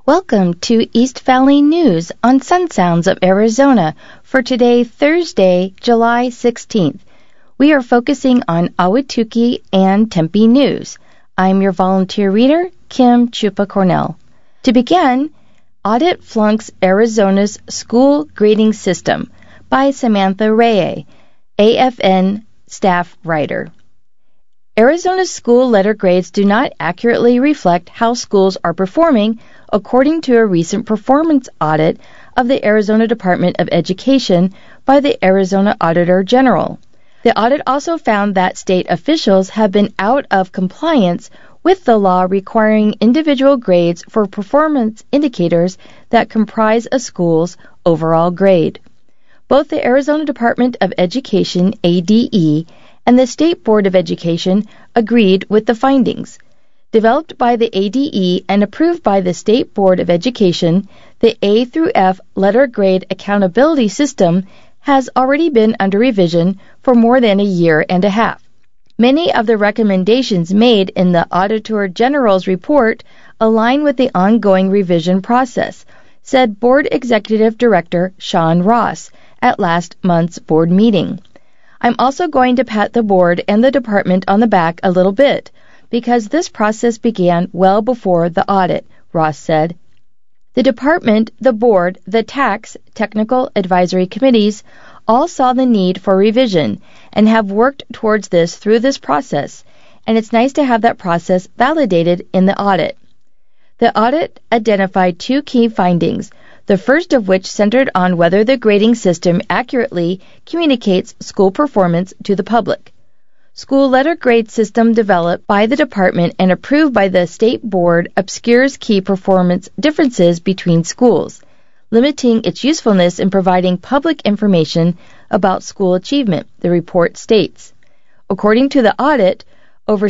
Welcome to East Valley News on Sun Sounds of Arizona for today, Thursday, July 16th. We are focusing on Ahwatukee and Tempe news. I'm your volunteer reader, Kim Chupa Cornell. To begin, Audit Flunks Arizona's School Grading System by Samantha Reye, AFN staff writer. Arizona's school letter grades do not accurately reflect how schools are performing, according to a recent performance audit of the Arizona Department of Education by the Arizona Auditor General. The audit also found that state officials have been out of compliance with the law requiring individual grades for performance indicators that comprise a school's overall grade. Both the Arizona Department of Education, ADE, and the State Board of Education agreed with the findings. Developed by the ADE and approved by the State Board of Education, the A through F letter grade accountability system has already been under revision for more than a year and a half. Many of the recommendations made in the Auditor General's report align with the ongoing revision process, said Board Executive Director Sean Ross at last month's board meeting. I'm also going to pat the board and the department on the back a little bit, because this process began well before the audit, Ross said. The department, the board, the tax, technical advisory committees all saw the need for revision and have worked towards this through this process, and it's nice to have that process validated in the audit. The audit identified two key findings, the first of which centered on whether the grading system accurately communicates school performance to the public. School letter grade system developed by the department and approved by the state board obscures key performance differences between schools, limiting its usefulness in providing public information about school achievement, the report states. According to the audit, over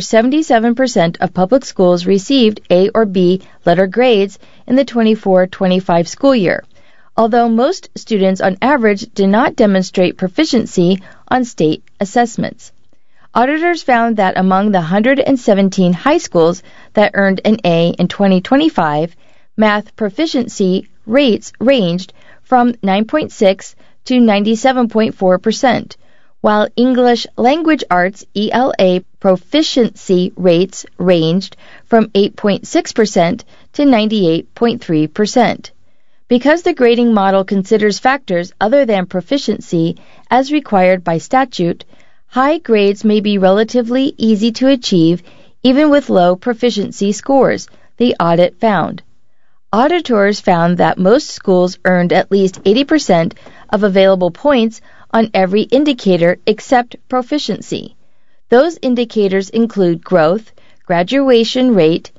77% of public schools received A or B letter grades in the 24-25 school year, although most students on average did not demonstrate proficiency on state assessments. Auditors found that among the 117 high schools that earned an A in 2025, math proficiency rates ranged from 9.6 to 97.4%, while English Language Arts ELA proficiency rates ranged from 8.6% to 98.3%. Because the grading model considers factors other than proficiency as required by statute, high grades may be relatively easy to achieve even with low proficiency scores, the audit found. Auditors found that most schools earned at least 80% of available points on every indicator except proficiency. Those indicators include growth, graduation rate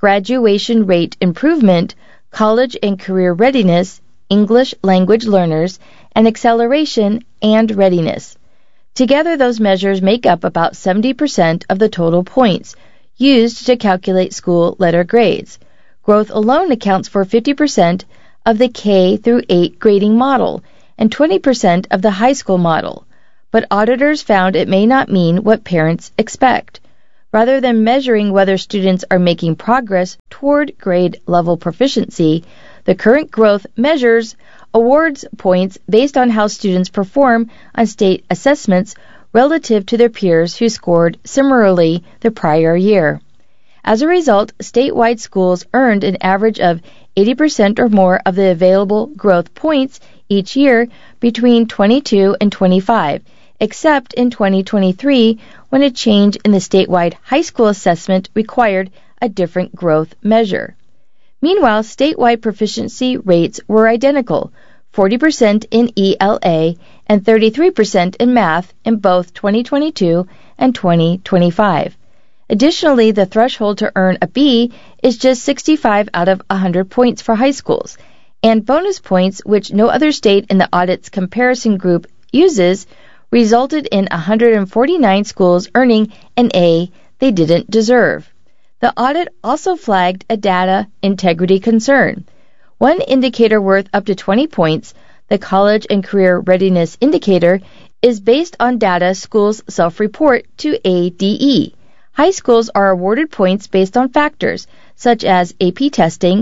improvement, college and career readiness, English language learners, and acceleration and readiness. Together, those measures make up about 70% of the total points used to calculate school letter grades. Growth alone accounts for 50% of the K through 8 grading model and 20% of the high school model, but auditors found it may not mean what parents expect. Rather than measuring whether students are making progress toward grade level proficiency, the current growth measures awards points based on how students perform on state assessments relative to their peers who scored similarly the prior year. As a result, statewide schools earned an average of 80% or more of the available growth points each year between 22 and 25, except in 2023 when a change in the statewide high school assessment required a different growth measure. Meanwhile, statewide proficiency rates were identical, 40% in ELA and 33% in math in both 2022 and 2025. Additionally, the threshold to earn a B is just 65 out of 100 points for high schools, and bonus points, which no other state in the audit's comparison group uses, resulted in 149 schools earning an A they didn't deserve. The audit also flagged a data integrity concern. One indicator worth up to 20 points, the College and Career Readiness Indicator, is based on data schools self-report to ADE. High schools are awarded points based on factors such as AP testing,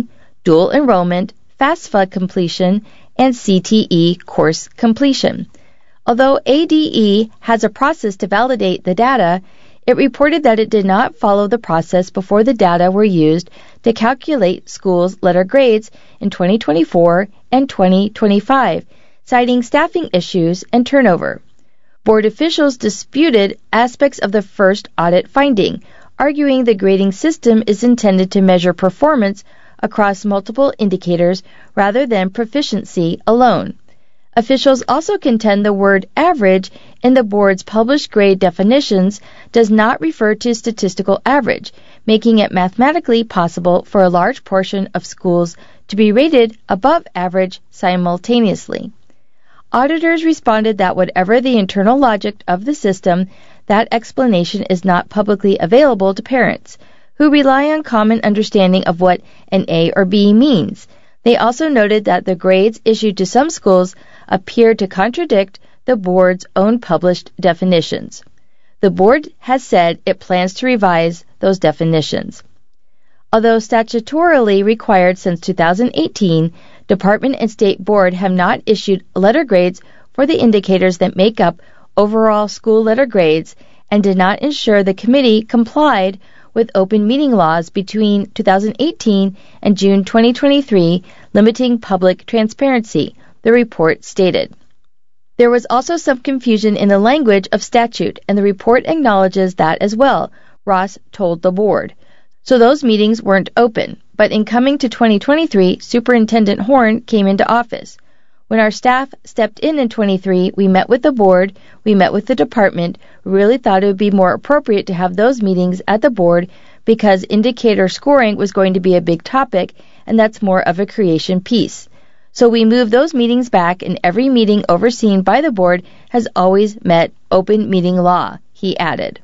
dual enrollment, FAFSA completion, and CTE course completion. Although ADE has a process to validate the data, it reported that it did not follow the process before the data were used to calculate schools' letter grades in 2024 and 2025, citing staffing issues and turnover. Board officials disputed aspects of the first audit finding, arguing the grading system is intended to measure performance across multiple indicators rather than proficiency alone. Officials also contend the word average in the board's published grade definitions does not refer to statistical average, making it mathematically possible for a large portion of schools to be rated above average simultaneously. Auditors responded that whatever the internal logic of the system, that explanation is not publicly available to parents, who rely on common understanding of what an A or B means. They also noted that the grades issued to some schools appear to contradict the board's own published definitions. The board has said it plans to revise those definitions. Although statutorily required since 2018, Department and State Board have not issued letter grades for the indicators that make up overall school letter grades and did not ensure the committee complied with open meeting laws between 2018 and June 2023, limiting public transparency, the report stated. There was also some confusion in the language of statute, and the report acknowledges that as well, Ross told the board. So those meetings weren't open, but in coming to 2023, Superintendent Horn came into office. When our staff stepped in 23, we met with the board, we met with the department. We really thought it would be more appropriate to have those meetings at the board because indicator scoring was going to be a big topic, and that's more of a creation piece. So we moved those meetings back, and every meeting overseen by the board has always met open meeting law, he added.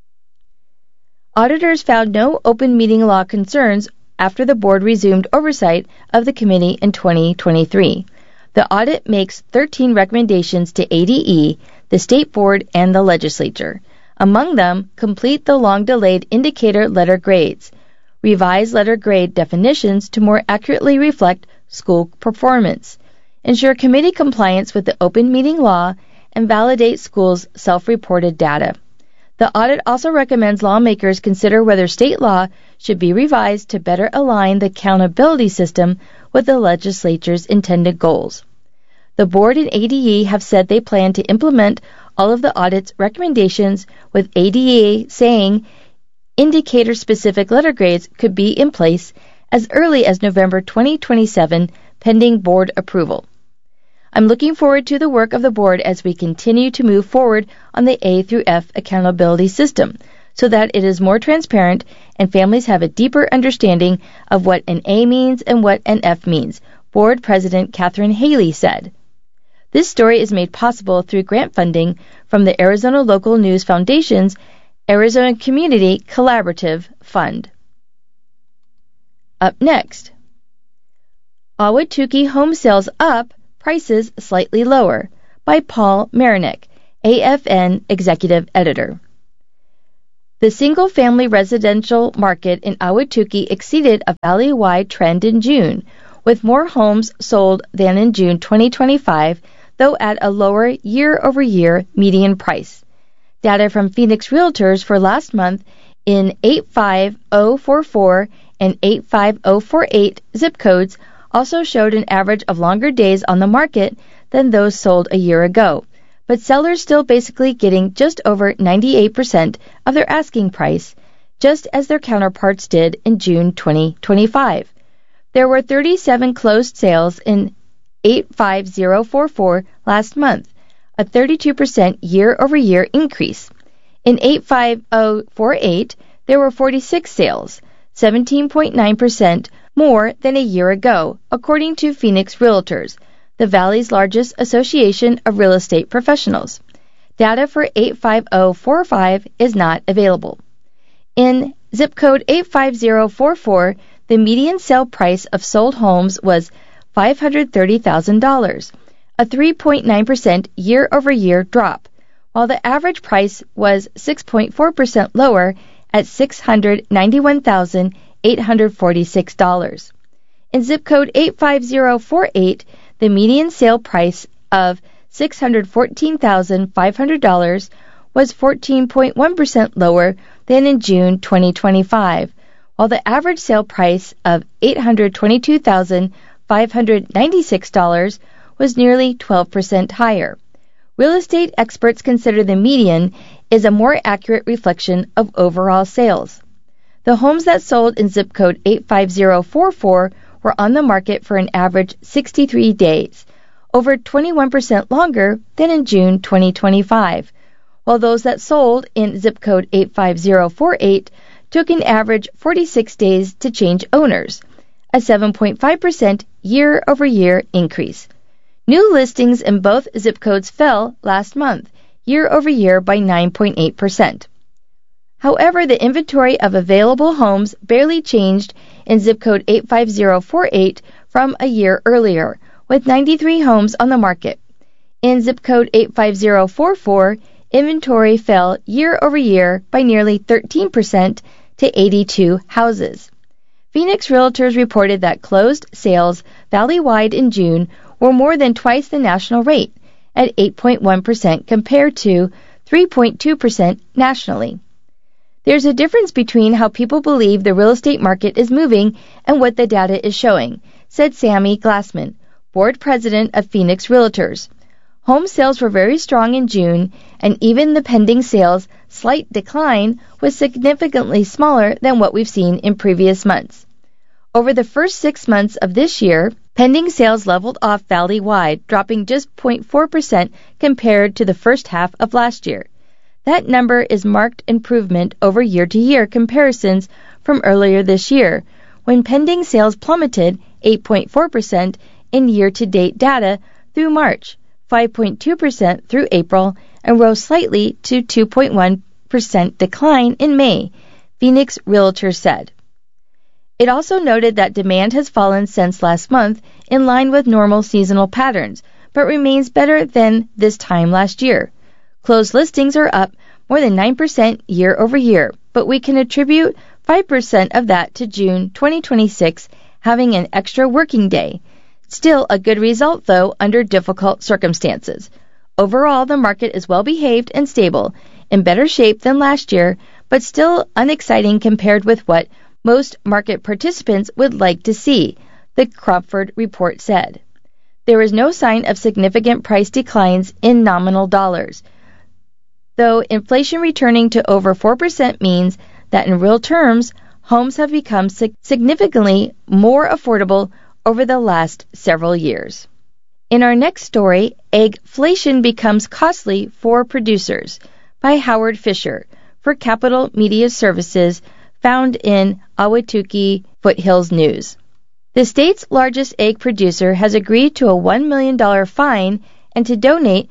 Auditors found no open meeting law concerns after the board resumed oversight of the committee in 2023. The audit makes 13 recommendations to ADE, the state board, and the legislature. Among them, complete the long-delayed indicator letter grades, revise letter grade definitions to more accurately reflect school performance, ensure committee compliance with the open meeting law, and validate schools' self-reported data. The audit also recommends lawmakers consider whether state law should be revised to better align the accountability system with the legislature's intended goals. The board and ADE have said they plan to implement all of the audit's recommendations, with ADE saying indicator-specific letter grades could be in place as early as November 2027, pending board approval. I'm looking forward to the work of the board as we continue to move forward on the A through F accountability system so that it is more transparent and families have a deeper understanding of what an A means and what an F means, Board President Catherine Haley said. This story is made possible through grant funding from the Arizona Local News Foundation's Arizona Community Collaborative Fund. Up next, Ahwatukee home sales up, prices slightly lower, by Paul Marinick, AFN Executive Editor. The single-family residential market in Ahwatukee exceeded a valley-wide trend in June, with more homes sold than in June 2025, though at a lower year-over-year median price. Data from Phoenix Realtors for last month in 85044 and 85048 zip codes also showed an average of longer days on the market than those sold a year ago, but sellers still basically getting just over 98% of their asking price, just as their counterparts did in June 2025. There were 37 closed sales in 85044 last month, a 32% year-over-year increase. In 85048, there were 46 sales, 17.9% more than a year ago, according to Phoenix Realtors, the Valley's largest association of real estate professionals. Data for 85045 is not available. In zip code 85044, the median sale price of sold homes was $530,000, a 3.9% year-over-year drop, while the average price was 6.4% lower at $691,846. In zip code 85048, the median sale price of $614,500 was 14.1% lower than in June 2025, while the average sale price of $822,596 was nearly 12% higher. Real estate experts consider the median is a more accurate reflection of overall sales. The homes that sold in zip code 85044 were on the market for an average 63 days, over 21% longer than in June 2025, while those that sold in zip code 85048 took an average 46 days to change owners, a 7.5% year-over-year increase. New listings in both zip codes fell last month, year-over-year by 9.8%. However, the inventory of available homes barely changed in zip code 85048 from a year earlier, with 93 homes on the market. In zip code 85044, inventory fell year-over-year by nearly 13% to 82 houses. Phoenix Realtors reported that closed sales valley-wide in June were more than twice the national rate, at 8.1% compared to 3.2% nationally. There's a difference between how people believe the real estate market is moving and what the data is showing, said Sammy Glassman, board president of Phoenix Realtors. Home sales were very strong in June, and even the pending sales' slight decline was significantly smaller than what we've seen in previous months. Over the first 6 months of this year, pending sales leveled off valley-wide, dropping just 0.4% compared to the first half of last year. That number is marked improvement over year-to-year comparisons from earlier this year, when pending sales plummeted 8.4% in year-to-date data through March, 5.2% through April, and rose slightly to 2.1% decline in May, Phoenix Realtors said. It also noted that demand has fallen since last month in line with normal seasonal patterns, but remains better than this time last year. Closed listings are up more than 9% year-over-year, but we can attribute 5% of that to June 2026 having an extra working day. Still a good result, though, under difficult circumstances. Overall, the market is well behaved and stable, in better shape than last year, but still unexciting compared with what most market participants would like to see, the Cromford report said. There is no sign of significant price declines in nominal dollars, though inflation returning to over 4% means that in real terms, homes have become significantly more affordable over the last several years. In our next story, Eggflation becomes costly for producers, by Howard Fisher, for Capital Media Services, found in Ahwatukee Foothills News. The state's largest egg producer has agreed to a $1 million fine and to donate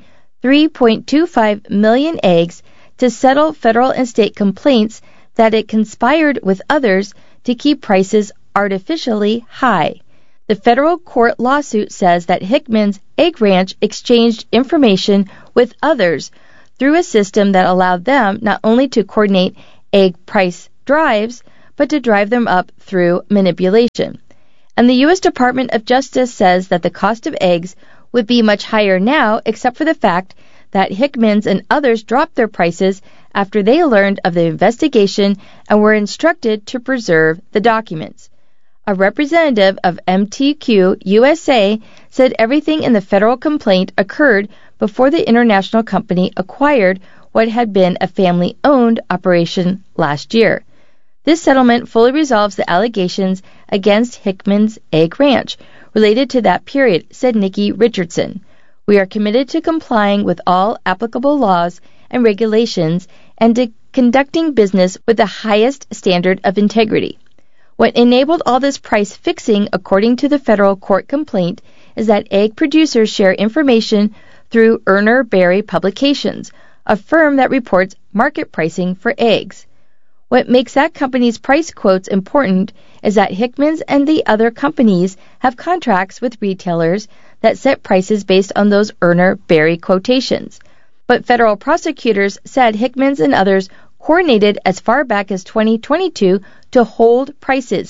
3.25 million eggs to settle federal and state complaints that it conspired with others to keep prices artificially high. The federal court lawsuit says that Hickman's Egg Ranch exchanged information with others through a system that allowed them not only to coordinate egg price drives, but to drive them up through manipulation. And the U.S. Department of Justice says that the cost of eggs would be much higher now, except for the fact that Hickman's and others dropped their prices after they learned of the investigation and were instructed to preserve the documents. A representative of MTQ USA said everything in the federal complaint occurred before the international company acquired what had been a family-owned operation last year. This settlement fully resolves the allegations against Hickman's Egg Ranch related to that period, said Nikki Richardson. We are committed to complying with all applicable laws and regulations and to conducting business with the highest standard of integrity. What enabled all this price fixing, according to the federal court complaint, is that egg producers share information through Urner Barry Publications, a firm that reports market pricing for eggs. What makes that company's price quotes important is that Hickman's and the other companies have contracts with retailers that set prices based on those Urner Barry quotations. But federal prosecutors said Hickman's and others coordinated as far back as 2022 to hold prices,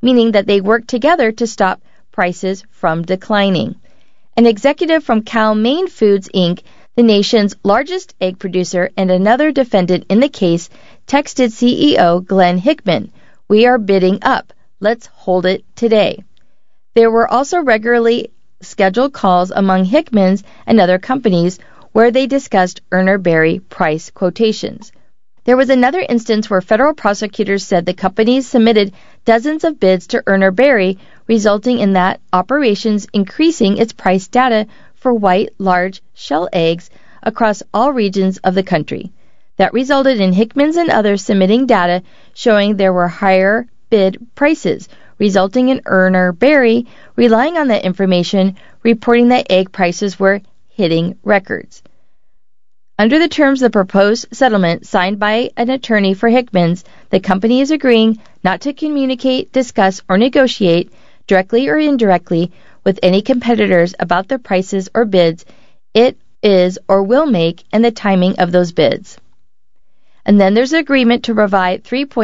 meaning that they work together to stop prices from declining. An executive from Cal-Maine Foods, Inc., the nation's largest egg producer and another defendant in the case, texted CEO Glenn Hickman, "We are bidding up. Let's hold it today." There were also regularly scheduled calls among Hickman's and other companies where they discussed Urner Barry price quotations. There was another instance where federal prosecutors said the companies submitted dozens of bids to Urner Barry, resulting in that operations increasing its price data for white, large shell eggs across all regions of the country. That resulted in Hickman's and others submitting data showing there were higher bid prices, resulting in Urner Barry relying on that information, reporting that egg prices were hitting records. Under the terms of the proposed settlement signed by an attorney for Hickman's, the company is agreeing not to communicate, discuss, or negotiate, directly or indirectly, with any competitors about the prices or bids it is or will make and the timing of those bids. And then there's an agreement to provide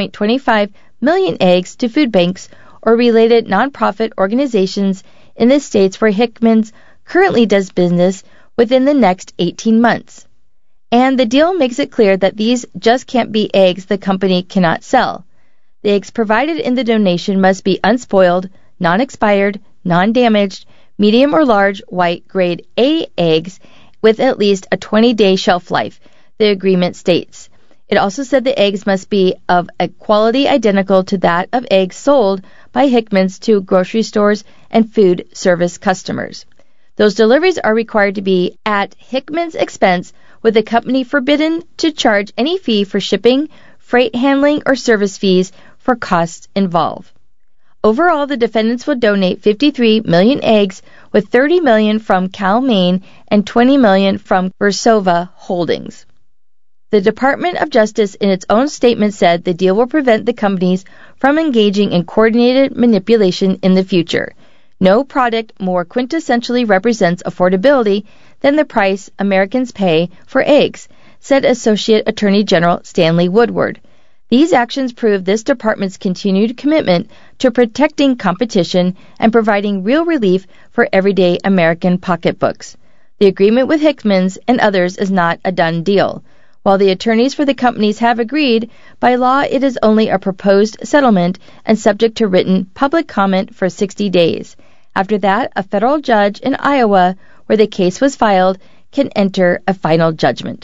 3.25 million eggs to food banks or related nonprofit organizations in the states where Hickman's currently does business within the next 18 months. And the deal makes it clear that these just can't be eggs the company cannot sell. The eggs provided in the donation must be unspoiled, non-expired, non-damaged, medium or large white grade A eggs with at least a 20-day shelf life, the agreement states. It also said the eggs must be of a quality identical to that of eggs sold by Hickman's to grocery stores and food service customers. Those deliveries are required to be at Hickman's expense, with the company forbidden to charge any fee for shipping, freight handling, or service fees for costs involved. Overall, the defendants will donate 53 million eggs, with 30 million from Cal-Maine and 20 million from Versova Holdings. The Department of Justice in its own statement said the deal will prevent the companies from engaging in coordinated manipulation in the future. No product more quintessentially represents affordability than the price Americans pay for eggs, said Associate Attorney General Stanley Woodward. These actions prove this department's continued commitment to protecting competition and providing real relief for everyday American pocketbooks. The agreement with Hickman's and others is not a done deal. While the attorneys for the companies have agreed, by law it is only a proposed settlement and subject to written public comment for 60 days. After that, a federal judge in Iowa, where the case was filed, can enter a final judgment.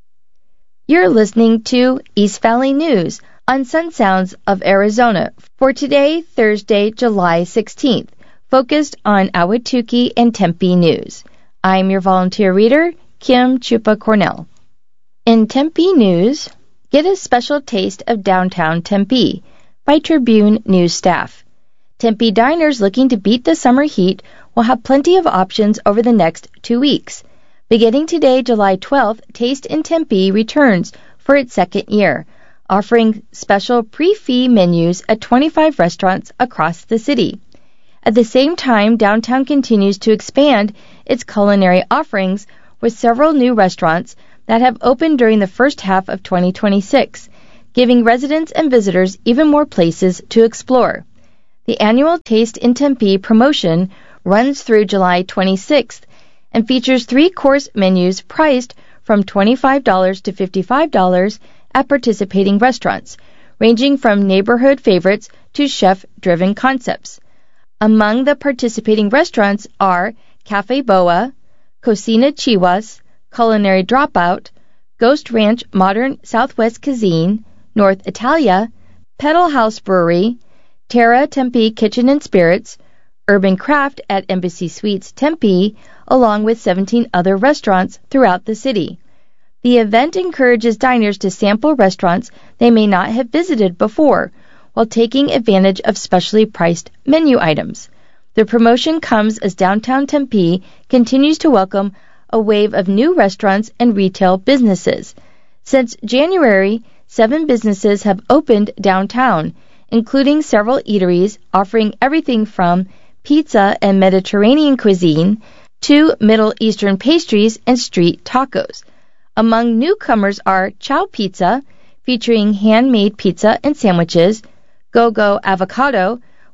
You're listening to East Valley News on Sun Sounds of Arizona for today, Thursday, July 16th, focused on Ahwatukee and Tempe news. I'm your volunteer reader, Kim Chupa Cornell. In Tempe news, get a special taste of downtown Tempe by Tribune News staff. Tempe diners looking to beat the summer heat will have plenty of options over the next 2 weeks. Beginning today, July 12th, Taste in Tempe returns for its second year, offering special pre-fee menus at 25 restaurants across the city. At the same time, downtown continues to expand its culinary offerings with several new restaurants that have opened during the first half of 2026, giving residents and visitors even more places to explore. The annual Taste in Tempe promotion runs through July 26th and features 3-course menus priced from $25 to $55 at participating restaurants, ranging from neighborhood favorites to chef-driven concepts. Among the participating restaurants are Cafe Boa, Cocina Chihuas, Culinary Dropout, Ghost Ranch Modern Southwest Cuisine, North Italia, Pedal House Brewery, Terra Tempe Kitchen and Spirits, Urban Craft at Embassy Suites Tempe, along with 17 other restaurants throughout the city. The event encourages diners to sample restaurants they may not have visited before, while taking advantage of specially priced menu items. The promotion comes as downtown Tempe continues to welcome a wave of new restaurants and retail businesses. Since January, 7 businesses have opened downtown, including several eateries offering everything from pizza and Mediterranean cuisine to Middle Eastern pastries and street tacos. Among newcomers are Chow Pizza, featuring handmade pizza and sandwiches, Go-Go Avocado,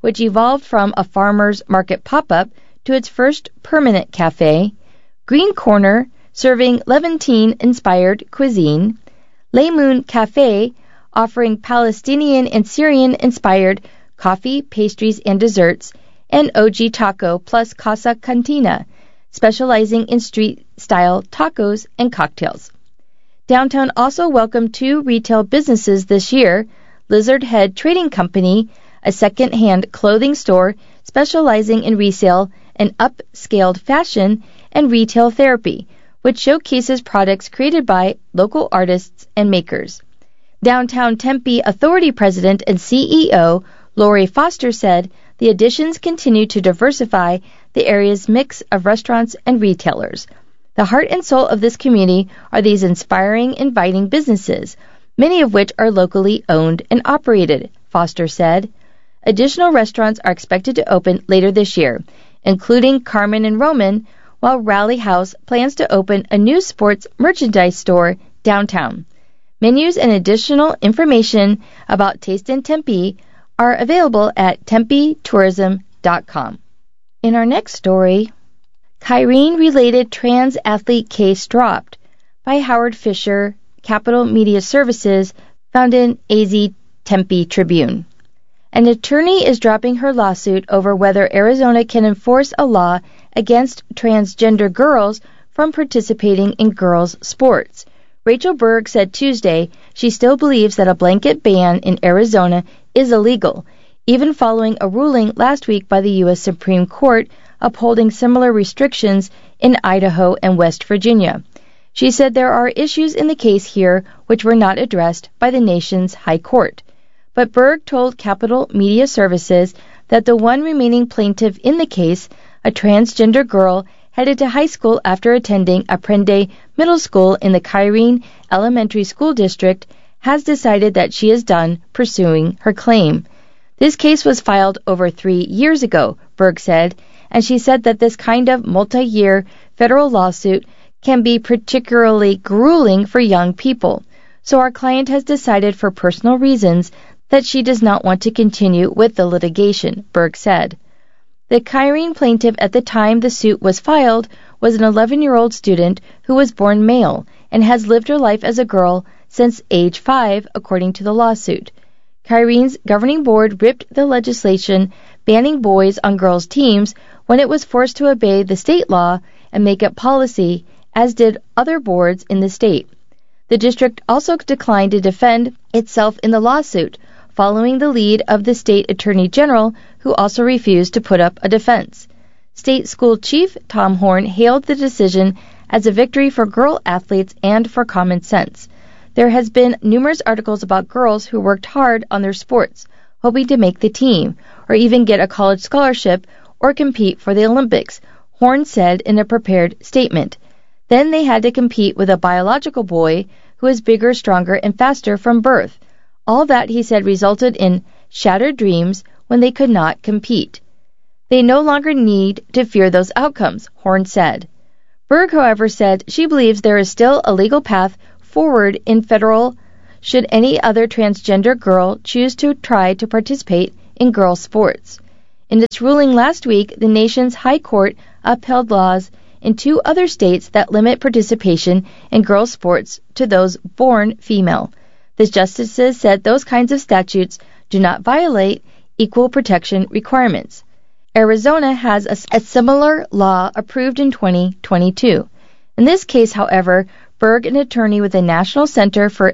which evolved from a farmer's market pop-up to its first permanent cafe, Green Corner, serving Levantine-inspired cuisine, Laymoun Cafe, offering Palestinian and Syrian-inspired coffee, pastries, and desserts, and OG Taco plus Casa Cantina, specializing in street-style tacos and cocktails. Downtown also welcomed 2 retail businesses this year, Lizard Head Trading Company, a second-hand clothing store specializing in resale and upscaled fashion, and Retail Therapy, which showcases products created by local artists and makers. Downtown Tempe Authority President and CEO Lori Foster said the additions continue to diversify the area's mix of restaurants and retailers. The heart and soul of this community are these inspiring, inviting businesses, many of which are locally owned and operated, Foster said. Additional restaurants are expected to open later this year, including Carmen and Roman, while Rally House plans to open a new sports merchandise store downtown. Menus and additional information about Taste in Tempe are available at TempeTourism.com. In our next story, Kyrene-related trans athlete case dropped by Howard Fisher, Capital Media Services, found in AZ Tempe Tribune. An attorney is dropping her lawsuit over whether Arizona can enforce a law against transgender girls from participating in girls' sports. Rachel Berg said Tuesday she still believes that a blanket ban in Arizona is illegal, even following a ruling last week by the U.S. Supreme Court upholding similar restrictions in Idaho and West Virginia. She said there are issues in the case here which were not addressed by the nation's high court. But Berg told Capital Media Services that the one remaining plaintiff in the case, a transgender girl headed to high school after attending Aprende Middle School in the Kyrene Elementary School District, has decided that she is done pursuing her claim. This case was filed over 3 years ago, Berg said, and she said that this kind of multi-year federal lawsuit can be particularly grueling for young people. So our client has decided for personal reasons that she does not want to continue with the litigation, Berg said. The Kyrene plaintiff at the time the suit was filed was an 11-year-old student who was born male and has lived her life as a girl since age 5, according to the lawsuit. Kyrene's governing board ripped the legislation banning boys on girls' teams when it was forced to obey the state law and make up policy, as did other boards in the state. The district also declined to defend itself in the lawsuit, following the lead of the state attorney general, who also refused to put up a defense. State school chief Tom Horn hailed the decision as a victory for girl athletes and for common sense. There has been numerous articles about girls who worked hard on their sports, hoping to make the team, or even get a college scholarship or compete for the Olympics, Horn said in a prepared statement. Then they had to compete with a biological boy who is bigger, stronger, and faster from birth. All that, he said, resulted in shattered dreams when they could not compete. They no longer need to fear those outcomes, Horn said. Berg, however, said she believes there is still a legal path forward in federal should any other transgender girl choose to try to participate in girls' sports. In its ruling last week, the nation's high court upheld laws in 2 other states that limit participation in girls' sports to those born female. The justices said those kinds of statutes do not violate equal protection requirements. Arizona has a similar law approved in 2022. In this case, however, Berg, an attorney with the National Center for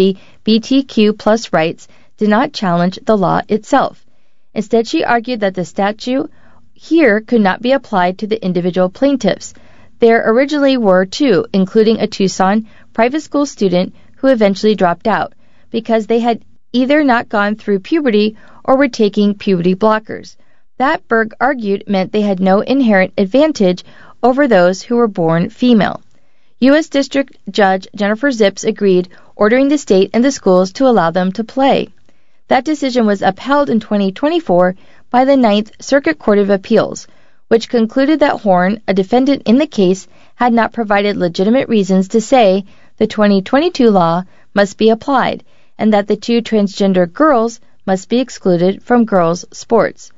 LGBTQ+ rights, did not challenge the law itself. Instead, she argued that the statute here could not be applied to the individual plaintiffs. There originally were 2, including a Tucson private school student who eventually dropped out because they had either not gone through puberty or were taking puberty blockers. That, Berg argued, meant they had no inherent advantage over those who were born female. U.S. District Judge Jennifer Zips agreed, ordering the state and the schools to allow them to play. That decision was upheld in 2024 by the Ninth Circuit Court of Appeals, which concluded that Horn, a defendant in the case, had not provided legitimate reasons to say the 2022 law must be applied and that the 2 transgender girls must be excluded from girls' sports.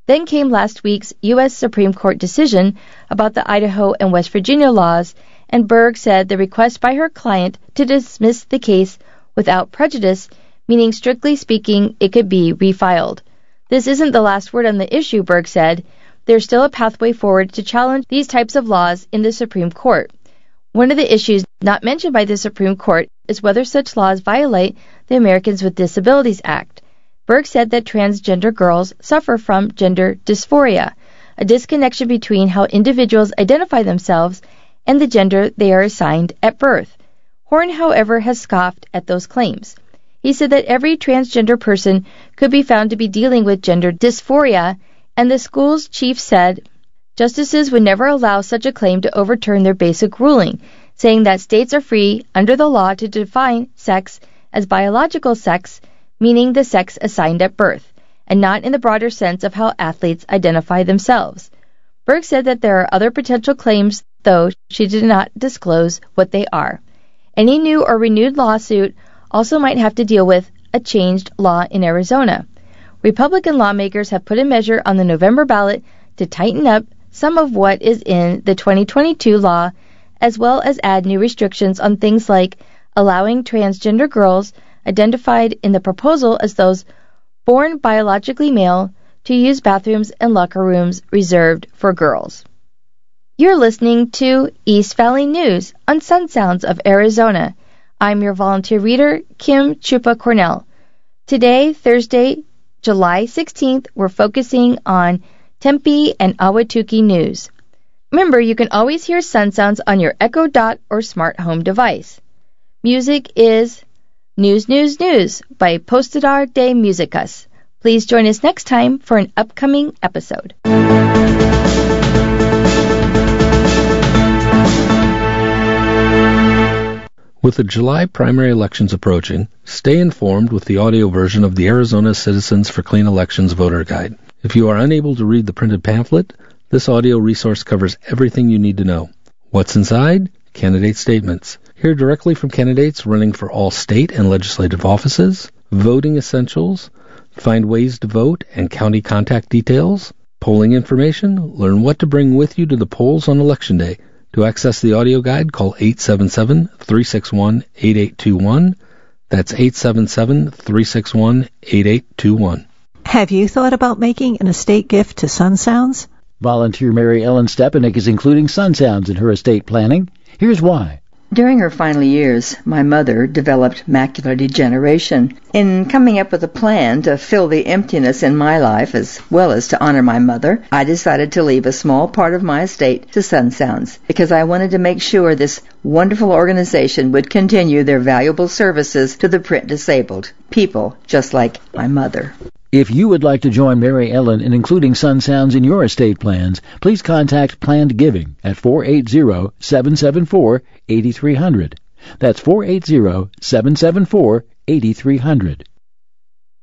Then came last week's U.S. Supreme Court decision about the Idaho and West Virginia laws, and Berg said the request by her client to dismiss the case without prejudice, meaning strictly speaking it could be refiled. This isn't the last word on the issue, Berg said. There's still a pathway forward to challenge these types of laws in the Supreme Court. One of the issues not mentioned by the Supreme Court is whether such laws violate the Americans with Disabilities Act. Berg said that transgender girls suffer from gender dysphoria, a disconnection between how individuals identify themselves and the gender they are assigned at birth. Horn, however, has scoffed at those claims. He said that every transgender person could be found to be dealing with gender dysphoria, and the school's chief said justices would never allow such a claim to overturn their basic ruling, saying that states are free under the law to define sex as biological sex, meaning the sex assigned at birth, and not in the broader sense of how athletes identify themselves. Berg said that there are other potential claims, though she did not disclose what they are. Any new or renewed lawsuit also might have to deal with a changed law in Arizona. Republican lawmakers have put a measure on the November ballot to tighten up some of what is in the 2022 law, as well as add new restrictions on things like allowing transgender girls identified in the proposal as those born biologically male to use bathrooms and locker rooms reserved for girls. You're listening to East Valley News on Sun Sounds of Arizona. I'm your volunteer reader, Kim Chupa Cornell. Today, Thursday, July 16th, we're focusing on Tempe and Ahwatukee news. Remember, you can always hear Sun Sounds on your Echo Dot or smart home device. Music is News, News, News by Postador de Musicas. Please join us next time for an upcoming episode. With the July primary elections approaching, stay informed with the audio version of the Arizona Citizens for Clean Elections Voter Guide. If you are unable to read the printed pamphlet, this audio resource covers everything you need to know. What's inside? Candidate statements. Hear directly from candidates running for all state and legislative offices, voting essentials, find ways to vote and county contact details, polling information, learn what to bring with you to the polls on Election Day. To access the audio guide, call 877-361-8821. That's 877-361-8821. Have you thought about making an estate gift to Sun Sounds? Volunteer Mary Ellen Stepanek is including Sun Sounds in her estate planning. Here's why. During her final years, my mother developed macular degeneration. In coming up with a plan to fill the emptiness in my life as well as to honor my mother, I decided to leave a small part of my estate to Sun Sounds because I wanted to make sure this wonderful organization would continue their valuable services to the print disabled, people just like my mother. If you would like to join Mary Ellen in including Sun Sounds in your estate plans, please contact Planned Giving at 480-774-8300. That's 480-774-8300.